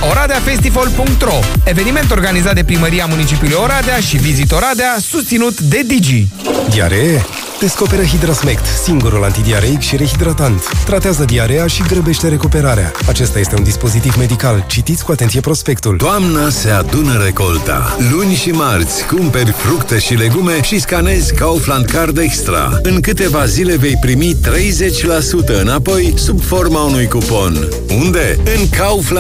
oradeafestival.ro, eveniment organizat de Primăria Municipiului Oradea și Visit Oradea, susținut de Digi. Diaree? Descoperă Hidrasmect, singurul antidiareic și rehidratant. Tratează diarea și grăbește recuperarea. Acesta este un dispozitiv medical. Citiți cu atenție prospectul. Toamna se adună recolta. Luni și marți cumperi fructe și legume și scanezi Kaufland Card Extra. În câteva zile vei primi 30% înapoi sub forma unui cupon. Unde? În Kaufland.